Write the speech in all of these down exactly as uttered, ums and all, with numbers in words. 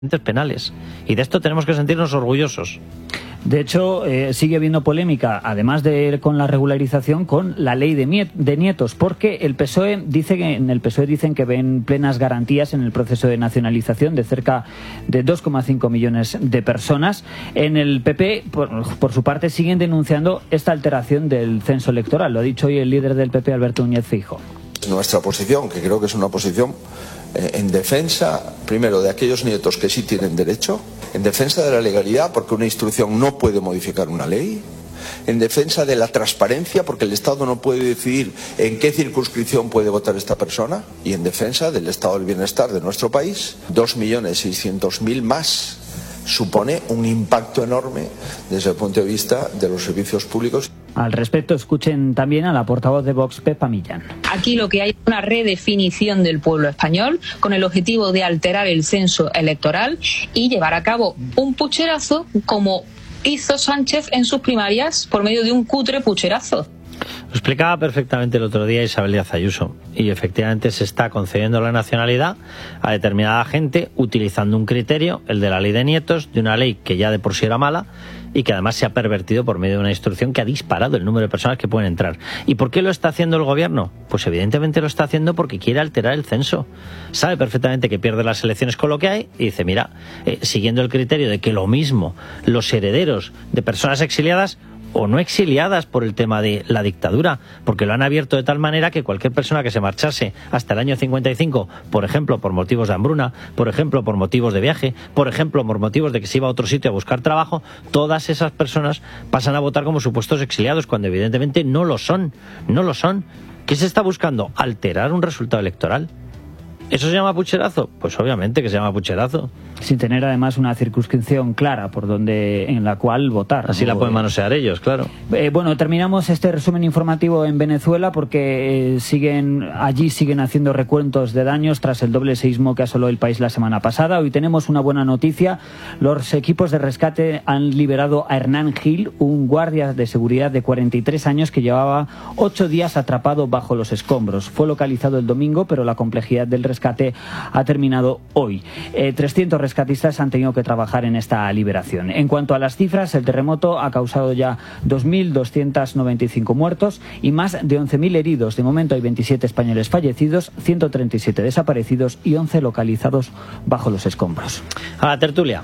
penales. Y de esto tenemos que sentirnos orgullosos. De hecho, eh, sigue habiendo polémica, además de con la regularización, con la ley de, niet de nietos, porque el P S O E dice que, en el P S O E dicen que ven plenas garantías en el proceso de nacionalización de cerca de dos coma cinco millones de personas. En el P P, por, por su parte, siguen denunciando esta alteración del censo electoral. Lo ha dicho hoy el líder del P P, Alberto Núñez Feijóo. Nuestra posición, que creo que es una posición eh, en defensa, primero, de aquellos nietos que sí tienen derecho, en defensa de la legalidad, porque una instrucción no puede modificar una ley, en defensa de la transparencia, porque el Estado no puede decidir en qué circunscripción puede votar esta persona, y en defensa del estado del bienestar de nuestro país. dos millones seiscientos mil más supone un impacto enorme desde el punto de vista de los servicios públicos. Al respecto, escuchen también a la portavoz de Vox, Pepa Millán. Aquí lo que hay es una redefinición del pueblo español con el objetivo de alterar el censo electoral y llevar a cabo un pucherazo como hizo Sánchez en sus primarias por medio de un cutre pucherazo. Lo explicaba perfectamente el otro día Isabel Díaz Ayuso, y efectivamente se está concediendo la nacionalidad a determinada gente utilizando un criterio, el de la ley de nietos, de una ley que ya de por sí era mala y que además se ha pervertido por medio de una instrucción que ha disparado el número de personas que pueden entrar. ¿Y por qué lo está haciendo el gobierno? Pues evidentemente lo está haciendo porque quiere alterar el censo. Sabe perfectamente que pierde las elecciones con lo que hay y dice, mira, eh, siguiendo el criterio de que lo mismo los herederos de personas exiliadas o no exiliadas por el tema de la dictadura, porque lo han abierto de tal manera que cualquier persona que se marchase hasta el año cincuenta y cinco, por ejemplo, por motivos de hambruna, por ejemplo, por motivos de viaje, por ejemplo, por motivos de que se iba a otro sitio a buscar trabajo, todas esas personas pasan a votar como supuestos exiliados, cuando evidentemente no lo son, no lo son. ¿Qué se está buscando? Alterar un resultado electoral. ¿Eso se llama pucherazo? Pues obviamente que se llama pucherazo. Sin tener además una circunscripción clara por donde en la cual votar. Así ¿no? la pueden manosear ellos, claro. Eh, bueno, terminamos este resumen informativo en Venezuela porque eh, siguen allí siguen haciendo recuentos de daños tras el doble seísmo que asoló el país la semana pasada. Hoy tenemos una buena noticia. Los equipos de rescate han liberado a Hernán Gil, un guardia de seguridad de cuarenta y tres años que llevaba ocho días atrapado bajo los escombros. Fue localizado el domingo, pero la complejidad del rescate ha terminado hoy. Eh, trescientos rescatistas han tenido que trabajar en esta liberación. En cuanto a las cifras, el terremoto ha causado ya dos mil doscientos noventa y cinco muertos y más de once mil heridos. De momento hay veintisiete españoles fallecidos, ciento treinta y siete desaparecidos y once localizados bajo los escombros. A la tertulia.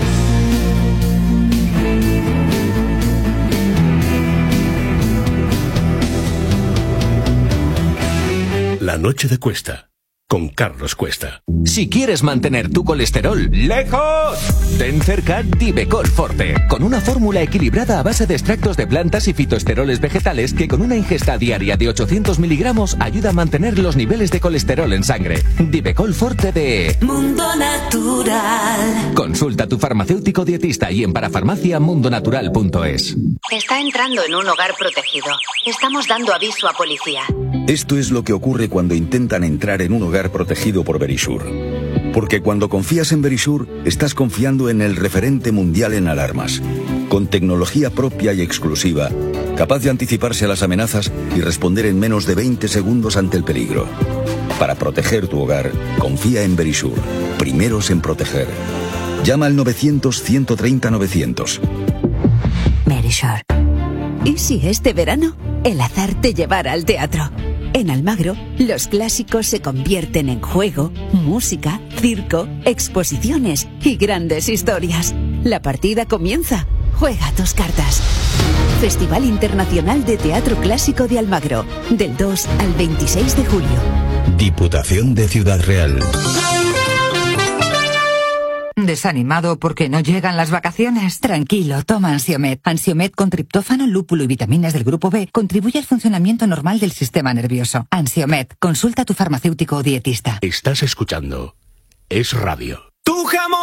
La noche de Cuesta, con Carlos Cuesta. Si quieres mantener tu colesterol lejos, ten cerca Divecol Forte, con una fórmula equilibrada a base de extractos de plantas y fitoesteroles vegetales que con una ingesta diaria de ochocientos miligramos ayuda a mantener los niveles de colesterol en sangre. Divecol Forte de Mundo Natural. Consulta a tu farmacéutico dietista y en parafarmacia mundo natural punto es. Está entrando en un hogar protegido. Estamos dando aviso a policía. Esto es lo que ocurre cuando intentan entrar en un hogar protegido por Verisur. Porque cuando confías en Verisur, estás confiando en el referente mundial en alarmas, con tecnología propia y exclusiva, capaz de anticiparse a las amenazas y responder en menos de veinte segundos ante el peligro. Para proteger tu hogar, confía en Verisur. Primeros en proteger. Llama al novecientos, ciento treinta, novecientos. Verisur. ¿Y si este verano el azar te llevara al teatro? En Almagro, los clásicos se convierten en juego, música, circo, exposiciones y grandes historias. La partida comienza. Juega tus cartas. Festival Internacional de Teatro Clásico de Almagro, del dos al veintiséis de julio. Diputación de Ciudad Real. ¿Desanimado porque no llegan las vacaciones? Tranquilo, toma Ansiomet. Ansiomet con triptófano, lúpulo y vitaminas del grupo B contribuye al funcionamiento normal del sistema nervioso. Ansiomet, consulta a tu farmacéutico o dietista. Estás escuchando Es Radio. ¡Tu jamón!